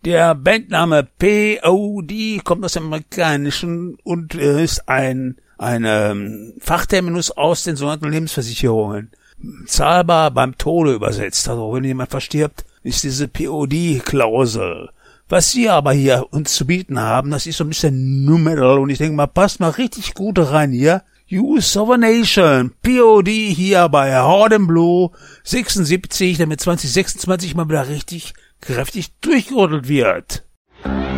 Der Bandname POD kommt aus dem Amerikanischen und ist ein Fachterminus aus den sogenannten Lebensversicherungen. Zahlbar beim Tode übersetzt. Also wenn jemand verstirbt, ist diese POD-Klausel. Was wir aber hier uns zu bieten haben, das ist so ein bisschen New Metal und ich denke mal, passt mal richtig gut rein hier. Use of a Nation, POD hier bei Horde in Blue 76, damit 2026 mal wieder richtig kräftig durchgerüttelt wird.